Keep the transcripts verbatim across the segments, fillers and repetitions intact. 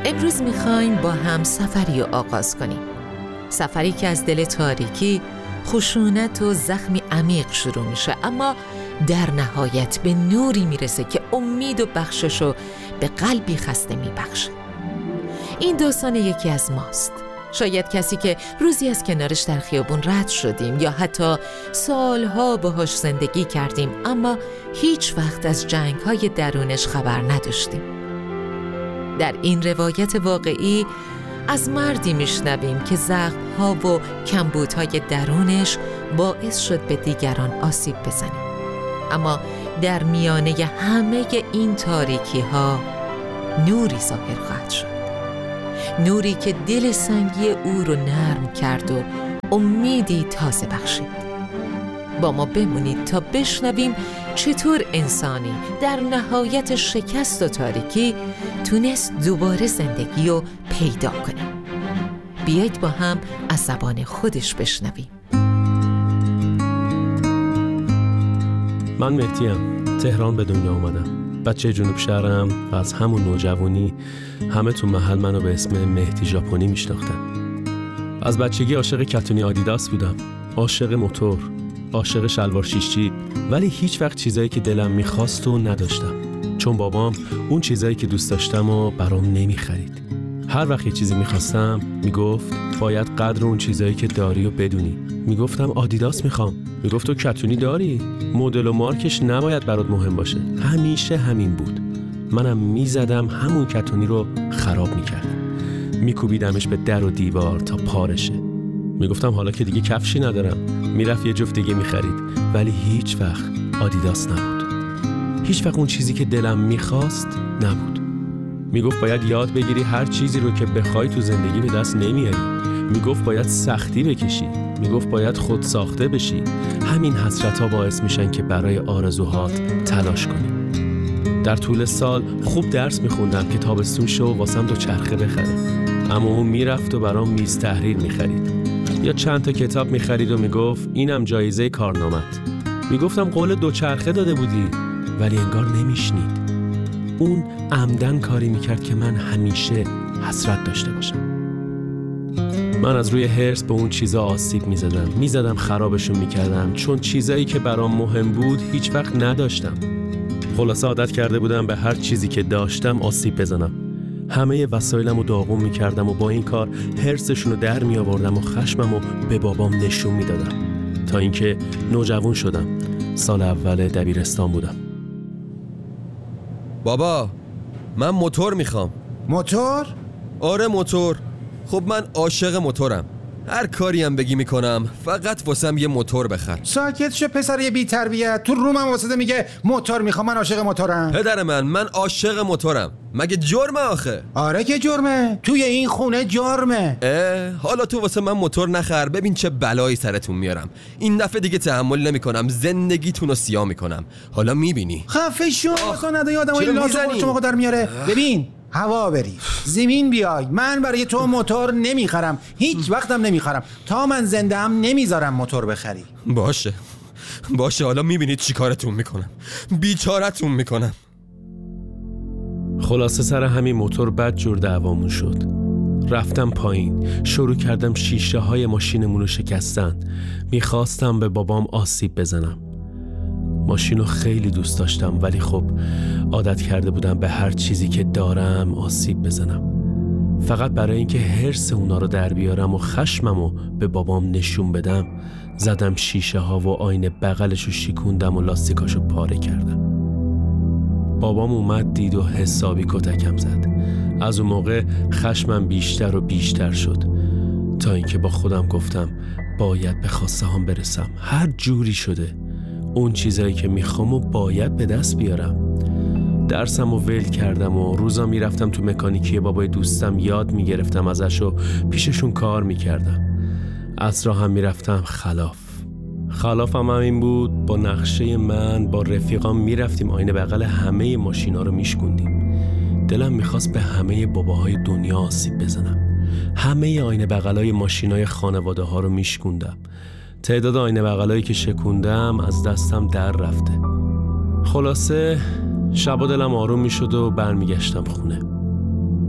امروز میخوایم با هم سفری رو آغاز کنیم. سفری که از دل تاریکی، خشونت و زخمی عمیق شروع میشه، اما در نهایت به نوری میرسه که امید و بخشش رو به قلبی خسته میبخشه. این داستان یکی از ماست. شاید کسی که روزی از کنارش در خیابون رد شدیم یا حتی سالها باهاش زندگی کردیم، اما هیچ وقت از جنگ‌های درونش خبر نداشتیم. در این روایت واقعی از مردی میشنویم که زخم‌ها و کمبودهای درونش باعث شد به دیگران آسیب بزنه، اما در میانه همه این تاریکی‌ها نوری ظاهر خواهد شد. نوری که دل سنگی او رو نرم کرد و امیدی تازه بخشید. با ما بمونید تا بشنویم چطور انسانی در نهایت شکست و تاریکی تونست دوباره زندگی رو پیدا کنه. بیایید با هم از زبان خودش بشنویم. من مهدیم، تهران به دنیا اومدم. بچه جنوب شهرم و از همون نوجوانی همه تو محل منو به اسم مهدی ژاپنی میشناختن. از بچگی عاشق کتونی آدیداس بودم، عاشق موتور، عاشق شلوار شیش جیب، ولی هیچ وقت چیزایی که دلم میخواست و نداشتم، چون بابام اون چیزایی که دوست داشتم و برام نمیخرید. هر وقت یه چیزی میخواستم میگفت باید قدر اون چیزایی که داری و بدونی. میگفتم آدیداس میخوام، میگفت تو کتونی داری، مدل و مارکش نباید برات مهم باشه. همیشه همین بود. منم میزدم همون کتونی رو خراب میکرد، میکوبیدمش به در و دیوار تا پارشه. میگفتم حالا که دیگه کفشی ندارم. میرفت یه جفت دیگه میخرید، ولی هیچ وقت آدیداس نبود. هیچ وقت اون چیزی که دلم میخواست نبود. میگفت باید یاد بگیری هر چیزی رو که بخوای تو زندگی به دست نمیاری. میگفت باید سختی بکشی. میگفت باید خود ساخته بشی. همین حسرت‌ها باعث میشن که برای آرزوهات تلاش کنی. در طول سال خوب درس میخوندم که تابستون شو واسم دو چرخه بخره، اما اون میرفت و برام میز تحریر میخرید یا چند تا کتاب میخرید و میگفت اینم جایزه کارنامت. میگفتم قول دو چرخه داده بودی، ولی انگار نمیشنید. اون عمدن کاری میکرد که من همیشه حسرت داشته باشم. من از روی حرص به اون چیزا آسیب میزدم میزدم خرابشون میکردم، چون چیزایی که برام مهم بود هیچ وقت نداشتم. خلاصه عادت کرده بودم به هر چیزی که داشتم آسیب بزنم. همه وسایلمو داغون میکردم و با این کار حرصشونو در میآوردم و خشممو به بابام نشون میدادم، تا اینکه نوجوان شدم. سال اول دبیرستان بودم. بابا من موتور میخوام. موتور؟ آره موتور. خب من عاشق موتورم، هر کاری هم بگی میکنم، فقط واسم یه موتور بخر. ساکت شو پسر یه بی تربیت. تو رومم واسه میگه موتور میخوام، من عاشق موتورم. پدر من من عاشق موتورم. مگه جرمه آخه؟ آره که جرمه، توی این خونه جرمه. اه حالا تو واسه من موتور نخر، ببین چه بلایی سرتون میارم. این دفعه دیگه تحمل نمیکنم، زندگیتون رو سیاه میکنم. حالا میبینی. خفه شو واسه ندای آدمای لاتو شما در میاره. ببین هوا بری زمین بیای، من برای تو موتور نمیخرم، هیچ وقتم نمیخرم. تا من زنده هم نمیذارم موتور بخری. باشه باشه حالا میبینید چی کارتون میکنم، بیچارتون میکنم. خلاصه سر همین موتور بد جور دعوامون شد. رفتم پایین، شروع کردم شیشه های ماشینمون رو شکستن. میخواستم به بابام آسیب بزنم. ماشین رو خیلی دوست داشتم، ولی خب عادت کرده بودم به هر چیزی که دارم آسیب بزنم، فقط برای اینکه حرص اونا رو در بیارم و خشممو به بابام نشون بدم. زدم شیشه ها و آینه بغلشو شکوندم و لاستیکاشو پاره کردم. بابام اومد دید و حسابی کتکم زد. از اون موقع خشمم بیشتر و بیشتر شد، تا اینکه با خودم گفتم باید به خواسته هام برسم. هر جوری شده اون چیزایی که میخوام و باید به دست بیارم. درسم رو ول کردم و روزا میرفتم تو مکانیکی بابای دوستم، یاد میگرفتم ازش و پیششون کار میکردم. عصرها هم میرفتم خلاف. خلافم هم این بود، با نقشه من با رفیقام میرفتیم آینه بغل همه ماشینا رو میشکوندیم. دلم میخواست به همه باباهای دنیا آسیب بزنم. همه آینه بغلای ماشینای خانواده ها رو میشکوندم. تعداد آینه بغلایی که شکوندم از دستم در رفته. خلاصه شبا دلم آروم میشد و برمیگشتم خونه.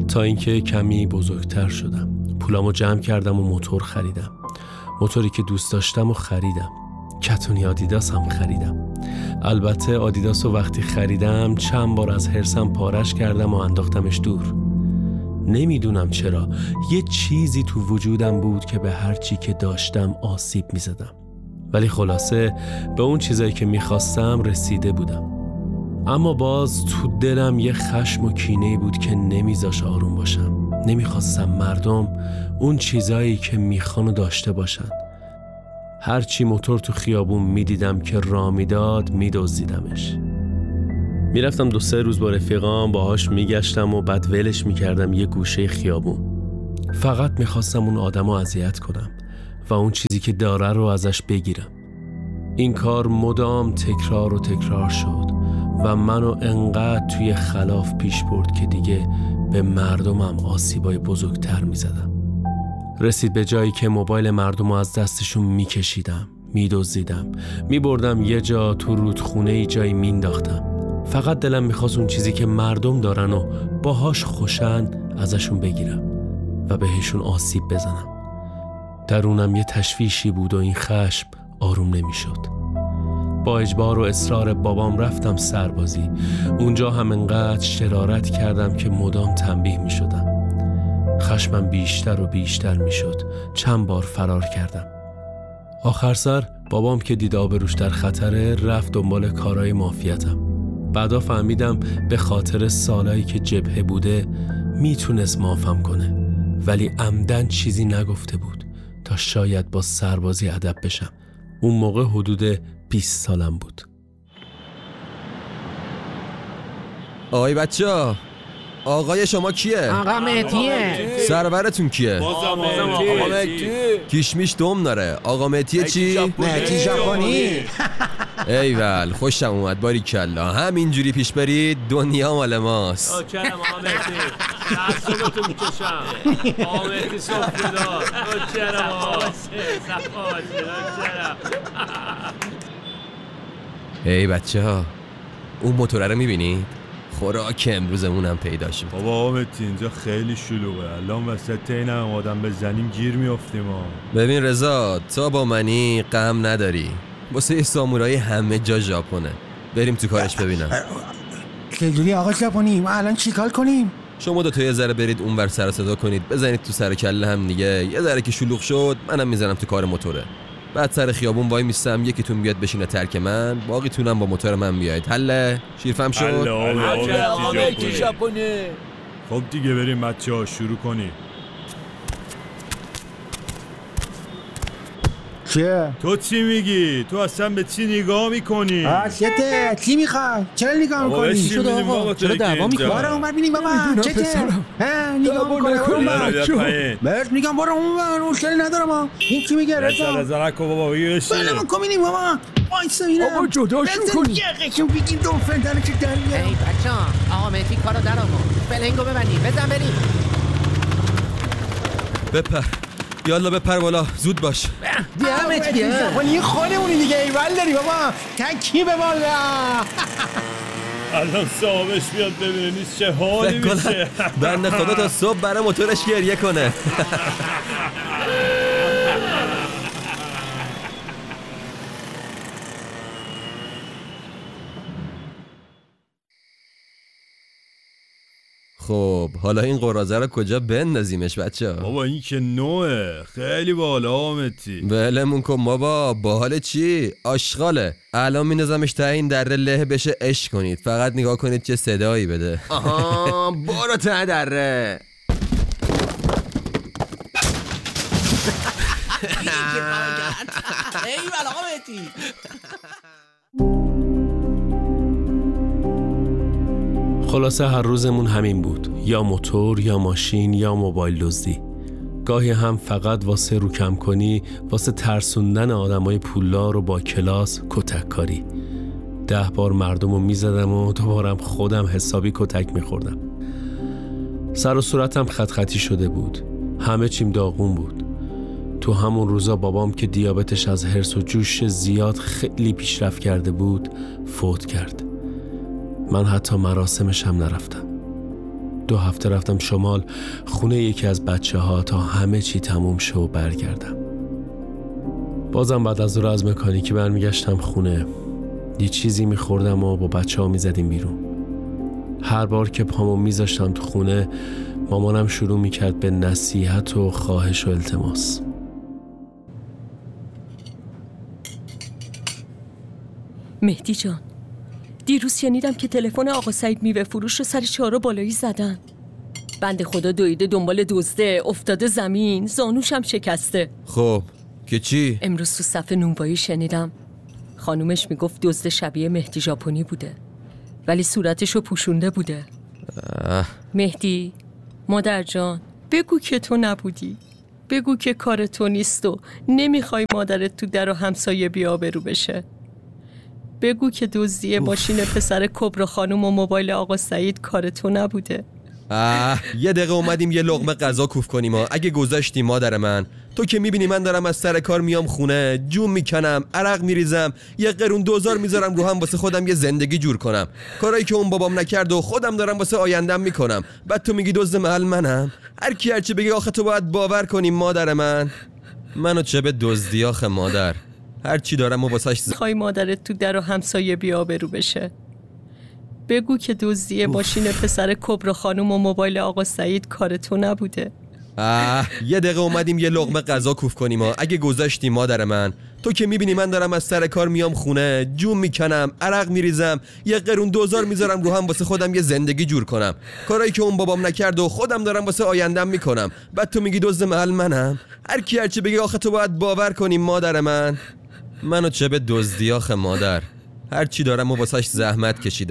تا اینکه کمی بزرگتر شدم. پولامو جمع کردم و موتور خریدم. موتوری که دوست داشتم و خریدم. کتونی آدیداس هم خریدم. البته آدیداس رو وقتی خریدم چند بار از حرصم پارش کردم و انداختمش دور. نمیدونم چرا، یه چیزی تو وجودم بود که به هر چی که داشتم آسیب میزدم. ولی خلاصه به اون چیزایی که میخواستم رسیده بودم. اما باز تو دلم یه خشم و کینه‌ای بود که نمیذاش آروم باشم. نمیخواستم مردم اون چیزایی که میخوانو داشته باشن. هرچی موتور تو خیابون میدیدم که راه میداد میدزدیدمش. میرفتم دو سه روز با رفیقام باهاش میگشتم و بعد ولش میکردم یه گوشه خیابون. فقط میخواستم اون آدمو اذیت کنم و اون چیزی که داره رو ازش بگیرم. این کار مدام تکرار و تکرار شد و منو انقدر توی خلاف پیش برد که دیگه به مردمم آسیبای بزرگتر میزدم. رسید به جایی که موبایل مردم رو از دستشون میکشیدم، میدزدیدم، میبردم یه جا تو رودخونه ای جایی مینداختم. فقط دلم میخواست اون چیزی که مردم دارن و باهاش خوشن ازشون بگیرم و بهشون آسیب بزنم. درونم یه تشویشی بود و این خشم آروم نمیشد. با اجبار و اصرار بابام رفتم سربازی. اونجا هم انقدر شرارت کردم که مدام تنبیه میشدم. خشمم بیشتر و بیشتر میشد. چند بار فرار کردم. آخر سر بابام که دید آبروش در خطره رفت دنبال کارهای مافیتم. بعدا فهمیدم به خاطر سالایی که جبهه بوده میتونست معافم کنه، ولی عمدن چیزی نگفته بود تا شاید با سربازی ادب بشم. اون موقع حدود بیست سالم بود. آقای بچه‌ها، آقای شما کیه؟ آقا مهدیه. سرورتون کیه؟ آقا مهدی. کیشمیش دوم داره. آقا مهدیه چی؟ مهدی ژاپنی. ایول، خوشم اومد. باریکلا، همینجوری پیش برید دنیا مال ماست. اوکرم آقا مهدی. دستتون میکشم. آقا مهدی سفره‌دار. اوکرم آقا. صفات. اوکرم. ای بچه‌ها، اون موتور رو می‌بینید؟ خوراک امروزمونم پیدا شد. بابا آقا مهدی اینجا خیلی شلوغه. الان وسط این هم آدم بزنیم گیر میافتیم ها. ببین رضا، تا با منی غم نداری. واسه سامورایی همه جا ژاپنه. بریم تو کارش ببینم. چجوری آقا ژاپنی؟ ما الان چیکار کنیم؟ شما دو تا یه ذره برید اونور سر صدا کنید، بزنید تو سر کله هم دیگه. یه ذره که شلوغ شد منم میزنم تو کار موتوره. بعد سر خیابون وای میستم، یکیتون بیاد بشینه ترک من، باقیتونم با موتور من بیاید. حله؟ شیرفهم شد؟ حله آقا مهدی ژاپنی. خب دیگه بریم بچه‌ها شروع کنیم. چیه؟ تو چی میگی؟ تو اصلا به چی نگاه میکنی؟ آشته چی میخوای؟ چرا نگاه میکنی؟ شد آقا چرا دعوا میکنی؟ بارا اونور بینیم بابا. چته؟ ها نگاه میکنه اونور. برد میگم برو اونور، مشکلی ندارم ها. این چی میگه رضا؟ رضا رکو بابا بگیرشی. بله ما کمینیم بابا. وایسا اینم. بابا جداشون کنی. یقشون بگیم دو فندانو که در میارم. ای بچه‌ها، آقا مهدی کارو در آورد. فلنگو ببندید. بزن بریم. بپر. یالا بپر بالا، زود باش. دمت گرم. این خودمونی دیگه، ایول داری بابا. تکی به بالا. الان صاحبش بیاد ببینه نیست چه حالی میشه. بنده خدا تا صبح برای موتورش گریه کنه. خب حالا این قرازه رو کجا بندازیمش بچه ها؟ بابا این که نوه خیلی بالا آمدی. ولمون کن بابا. باحال چی؟ آشغاله. الان میندازمش تا این دره له بشه عشق کنید. فقط نگاه کنید چه صدایی بده. آها برو تا دره. ایول آقا مهدی. خلاصه هر روزمون همین بود، یا موتور یا ماشین یا موبایل دزدی. گاهی هم فقط واسه رو کم کنی، واسه ترسوندن آدمای پولدار و با کلاس کتک کاری. ده بار مردمو میزدم و دوبارم خودم حسابی کتک میخوردم. سر و صورتم خط خطی شده بود، همه چیم داغون بود. تو همون روزا بابام که دیابتش از حرص و جوش زیاد خیلی پیشرفت کرده بود فوت کرد. من حتی مراسمش هم نرفتم. دو هفته رفتم شمال خونه یکی از بچه ها تا همه چی تموم شه و برگردم. بازم بعد از دور از مکانیکی برمیگشتم خونه. یه چیزی میخوردم و با بچه ها میزدیم بیرون. هر بار که پامو میذاشتم تو خونه مامانم شروع میکرد به نصیحت و خواهش و التماس. مهدی جان، دیروز شنیدم که تلفن آقا سعید میوه فروش رو سر چهارراه بالایی زدن. بنده خدا دویده دنبال دزده، افتاده زمین، زانوش هم شکسته. خب که چی؟ امروز تو صف نونوایی شنیدم خانومش میگفت دزد شبیه مهدی ژاپنی بوده، ولی صورتشو پوشونده بوده. اه. مهدی، مادر جان، بگو که تو نبودی، بگو که کار تو نیست و نمیخوای مادرت تو در و همسایه بی‌آبرو بشه. بگو که دزدی ماشین پسر کبرا خانم و موبایل آقا سعید کار تو نبوده. آه یه دقیقه اومدیم یه لقمه غذا کوف کنیم ها. اگه گذاشتی مادر من، تو که میبینی من دارم از سر کار میام خونه، جون میکنم، عرق میریزم، یه قرون دوزار میذارم رو هم واسه خودم یه زندگی جور کنم، کارایی که اون بابام نکرد و خودم دارم واسه آیندم میکنم. بعد تو میگی دزد محل منم؟ هر کی هرچی بگی آخه تو باید باور کنی مادر من. منو چه به دزدی آخه مادر، هر چی دارم و واسش ز... خواهی مادرت تو در و همسایه بی‌آبرو بشه. بگو که دزدی ماشین پسر کبرا خانم و موبایل آقا سعید کار تو نبوده. آه یه دقیقه اومدیم یه لقمه غذا کوف کنیم ها. اگه گذاشتی مادر من، تو که میبینی من دارم از سر کار میام خونه، جون میکنم، عرق میریزم، یه قرون دوزار میذارم رو هم واسه خودم یه زندگی جور کنم، کارایی که اون بابام نکرد و خودم دارم واسه آیندم میکنم. بعد تو میگی دزد محل منم؟ هر کی هرچی بگی آخه تو باید باور کنی مادر من. منو چه به دزدی آخه مادر، هر چی دارم و واسش زحمت کشیدم.